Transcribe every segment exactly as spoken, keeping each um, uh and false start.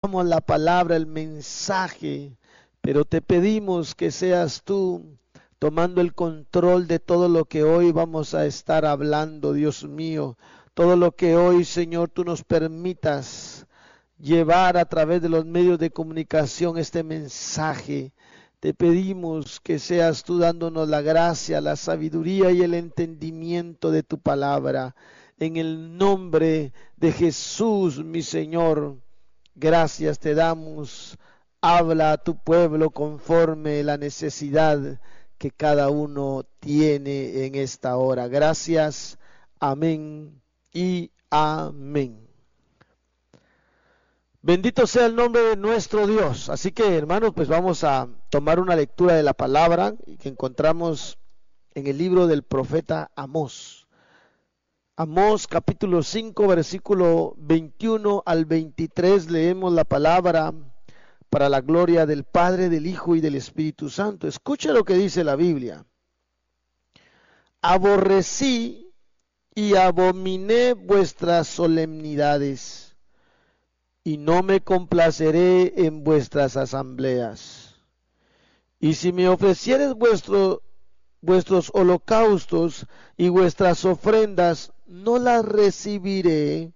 damos la palabra, el mensaje, pero te pedimos que seas tú tomando el control de todo lo que hoy vamos a estar hablando, Dios mío. Todo lo que hoy, Señor, tú nos permitas llevar a través de los medios de comunicación este mensaje. Te pedimos que seas tú dándonos la gracia, la sabiduría y el entendimiento de tu palabra. En el nombre de Jesús, mi Señor, gracias te damos. Habla a tu pueblo conforme la necesidad que cada uno tiene en esta hora. Gracias. Amén y amén. Bendito sea el nombre de nuestro Dios. Así que, hermanos, pues vamos a tomar una lectura de la palabra que encontramos en el libro del profeta Amós. Amós capítulo cinco, versículo veintiuno al veintitrés, leemos la palabra para la gloria del Padre, del Hijo y del Espíritu Santo. Escucha lo que dice la Biblia. Aborrecí y abominé vuestras solemnidades, y no me complaceré en vuestras asambleas. Y si me ofrecieres vuestro, vuestros holocaustos y vuestras ofrendas, no las recibiré,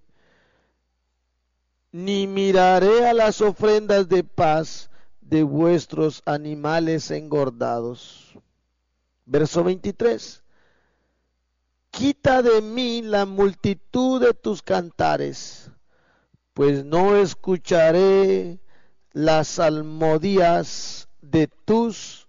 ni miraré a las ofrendas de paz de vuestros animales engordados. Verso veintitrés. Quita de mí la multitud de tus cantares, pues no escucharé las salmodias de tus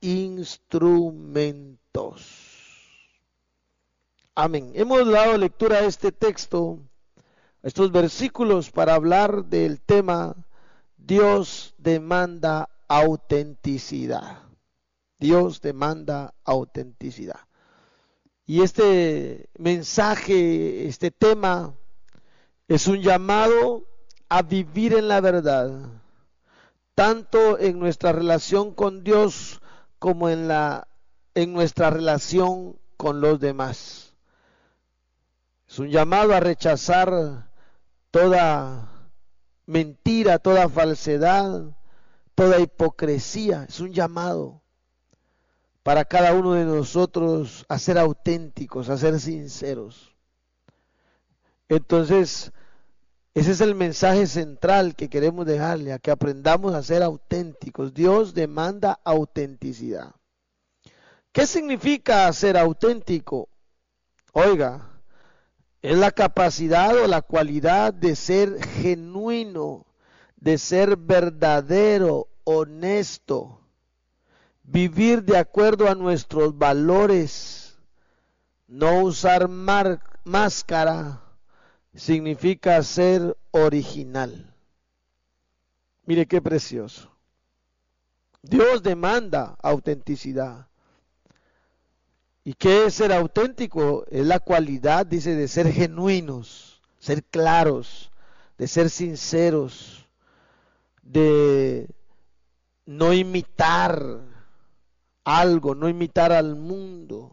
instrumentos. Amén. Hemos dado lectura a este texto, a estos versículos, para hablar del tema Dios demanda autenticidad. Dios demanda autenticidad. Y este mensaje, este tema, es un llamado a vivir en la verdad, tanto en nuestra relación con Dios como en, la, en nuestra relación con los demás. Es un llamado a rechazar toda mentira, toda falsedad, toda hipocresía. Es un llamado para cada uno de nosotros a ser auténticos, a ser sinceros. Entonces, ese es el mensaje central que queremos dejarle, a que aprendamos a ser auténticos. Dios demanda autenticidad. ¿Qué significa ser auténtico? Oiga, es la capacidad o la cualidad de ser genuino, de ser verdadero, honesto, vivir de acuerdo a nuestros valores, no usar mar- máscara, significa ser original. Mire qué precioso. Dios demanda autenticidad. ¿Y qué es ser auténtico? Es la cualidad, dice, de ser genuinos, ser claros, de ser sinceros, de no imitar algo, no imitar al mundo,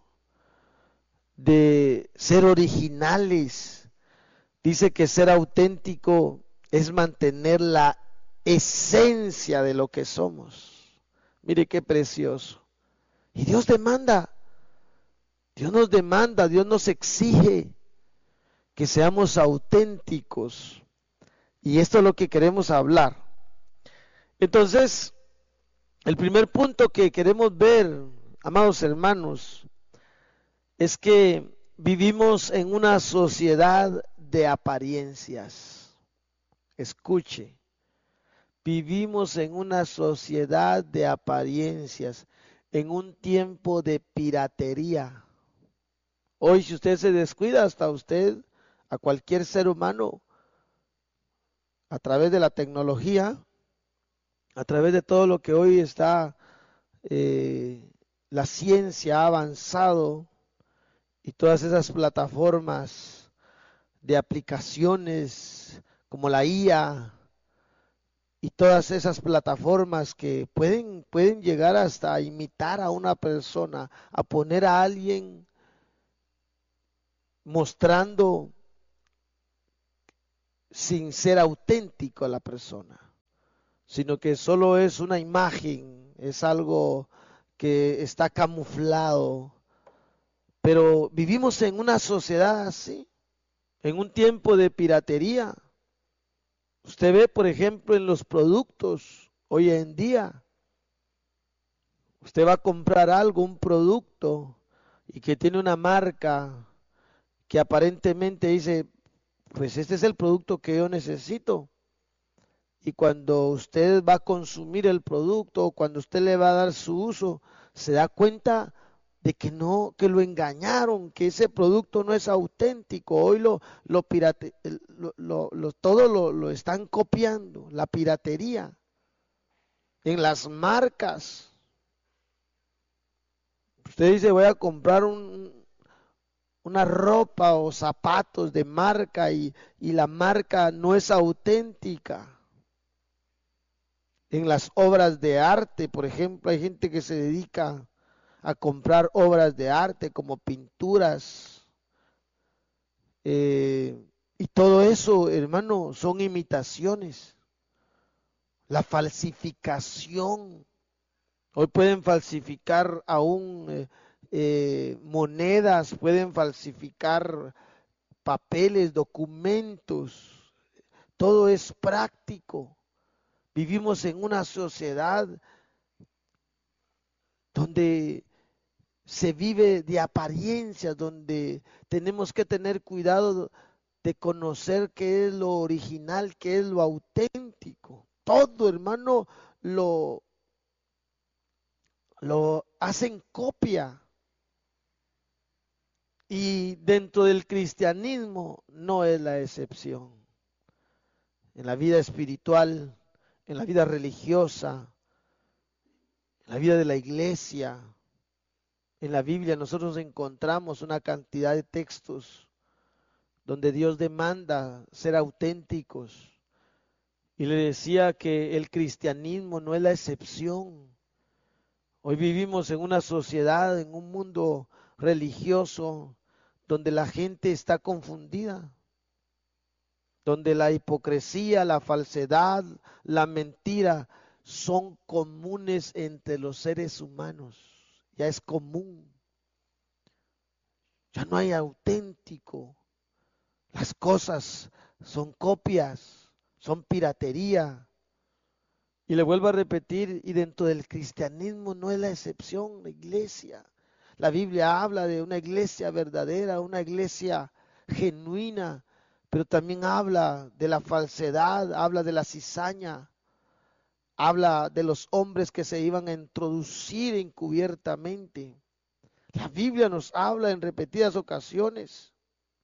de ser originales. Dice que ser auténtico es mantener la esencia de lo que somos. Mire qué precioso. Y Dios demanda, Dios nos demanda, Dios nos exige que seamos auténticos. Y esto es lo que queremos hablar. Entonces, el primer punto que queremos ver, amados hermanos, es que vivimos en una sociedad de apariencias. Escuche, vivimos en una sociedad de apariencias, en un tiempo de piratería. Hoy, si usted se descuida, hasta usted, a cualquier ser humano, a través de la tecnología, a través de todo lo que hoy está, eh, la ciencia ha avanzado, y todas esas plataformas de aplicaciones como la I A y todas esas plataformas que pueden, pueden llegar hasta a imitar a una persona, a poner a alguien mostrando sin ser auténtico a la persona. sino que solo es una imagen, es algo que está camuflado. Pero vivimos en una sociedad así, en un tiempo de piratería. Usted ve, por ejemplo, en los productos hoy en día, usted va a comprar algo, un producto, y que tiene una marca que aparentemente dice, pues este es el producto que yo necesito. Y cuando usted va a consumir el producto, o cuando usted le va a dar su uso, se da cuenta de que no, que lo engañaron, que ese producto no es auténtico. Hoy lo, lo pirate, lo, lo, lo, todo lo, lo están copiando, la piratería, en las marcas. Usted dice, voy a comprar un, una ropa o zapatos de marca y, y la marca no es auténtica. En las obras de arte, por ejemplo, hay gente que se dedica a comprar obras de arte como pinturas. Eh, y todo eso, hermano, son imitaciones. La falsificación. Hoy pueden falsificar aún eh, eh, monedas, pueden falsificar papeles, documentos. Todo es práctico. Vivimos en una sociedad donde se vive de apariencias, donde tenemos que tener cuidado de conocer qué es lo original, qué es lo auténtico. Todo, hermano, lo, lo hacen copia. Y dentro del cristianismo no es la excepción. En la vida espiritual, en la vida religiosa, en la vida de la iglesia, en la Biblia nosotros encontramos una cantidad de textos donde Dios demanda ser auténticos. Y le decía que el cristianismo no es la excepción. Hoy vivimos en una sociedad, en un mundo religioso, donde la gente está confundida, donde la hipocresía, la falsedad, la mentira son comunes entre los seres humanos. Ya es común. Ya no hay auténtico. Las cosas son copias, son piratería. Y le vuelvo a repetir, y dentro del cristianismo no es la excepción, la iglesia. La Biblia habla de una iglesia verdadera, una iglesia genuina, pero también habla de la falsedad, habla de la cizaña, habla de los hombres que se iban a introducir encubiertamente. La Biblia nos habla en repetidas ocasiones.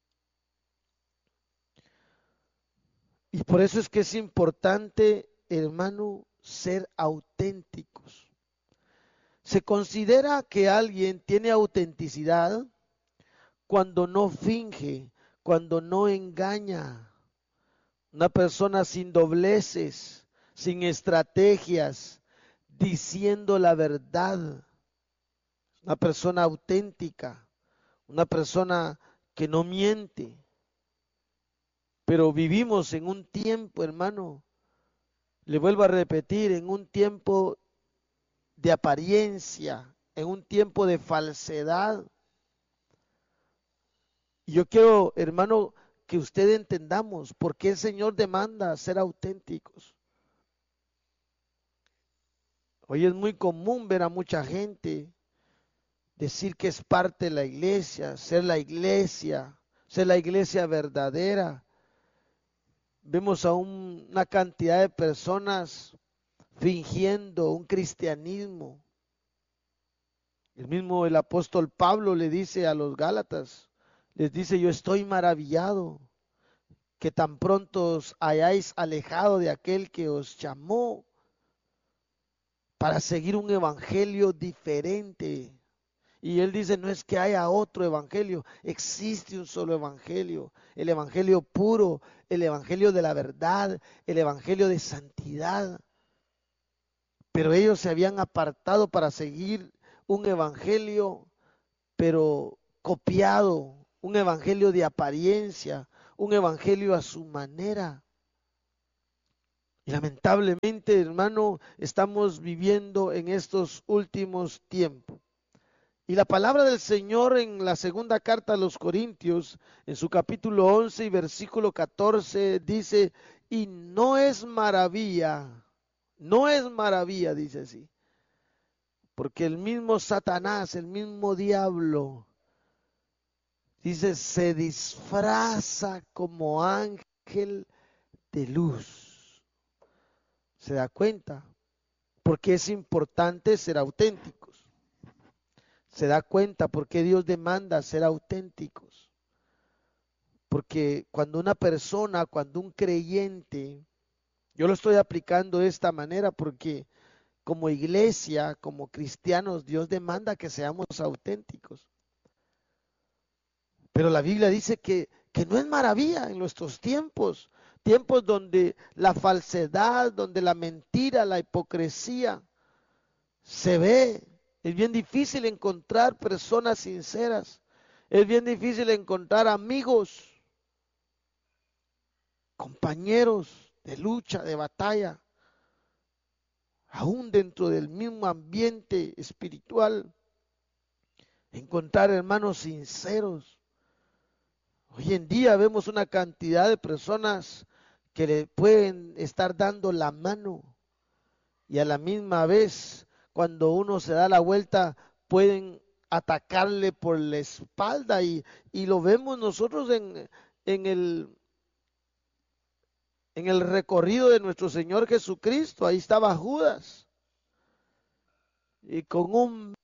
Y por eso es que es importante, hermano, ser auténticos. Se considera que alguien tiene autenticidad cuando no finge, cuando no engaña. Una persona sin dobleces, sin estrategias, diciendo la verdad. Una persona auténtica, una persona que no miente. Pero vivimos en un tiempo, hermano, le vuelvo a repetir, en un tiempo de apariencia, en un tiempo de falsedad. Y yo quiero, hermano, que usted entendamos por qué el Señor demanda ser auténticos. Hoy es muy común ver a mucha gente decir que es parte de la iglesia, ser la iglesia, ser la iglesia verdadera. Vemos a un, una cantidad de personas fingiendo un cristianismo. El mismo el apóstol Pablo le dice a los Gálatas, les dice, yo estoy maravillado que tan pronto os hayáis alejado de aquel que os llamó para seguir un evangelio diferente. Y él dice, no es que haya otro evangelio, existe un solo evangelio, el evangelio puro, el evangelio de la verdad, el evangelio de santidad. Pero ellos se habían apartado para seguir un evangelio, pero copiado, un evangelio de apariencia, un evangelio a su manera. Y lamentablemente, hermano, estamos viviendo en estos últimos tiempos. Y la palabra del Señor en la segunda carta a los Corintios, en su capítulo once y versículo catorce, dice, y no es maravilla, no es maravilla, dice así, porque el mismo Satanás, el mismo diablo, dice, se disfraza como ángel de luz. ¿Se da cuenta? Porque es importante ser auténticos. Se da cuenta porque Dios demanda ser auténticos. Porque cuando una persona, cuando un creyente, yo lo estoy aplicando de esta manera porque como iglesia, como cristianos, Dios demanda que seamos auténticos. Pero la Biblia dice que, que no es maravilla en nuestros tiempos, tiempos donde la falsedad, donde la mentira, la hipocresía se ve. Es bien difícil encontrar personas sinceras. Es bien difícil encontrar amigos, compañeros de lucha, de batalla, aún dentro del mismo ambiente espiritual. Encontrar hermanos sinceros. Hoy en día vemos una cantidad de personas que le pueden estar dando la mano y a la misma vez, cuando uno se da la vuelta, pueden atacarle por la espalda y, y lo vemos nosotros en, en el, en el recorrido de nuestro Señor Jesucristo. Ahí estaba Judas y con un